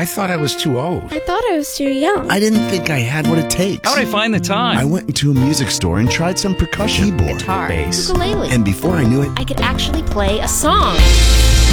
I thought I was too old. I thought I was too young. I didn't think I had what it takes. How'd I find the time? I went into a music store and tried some percussion. Keyboard. Guitar. Bass. Ukulele. And before I knew it, I could actually play a song.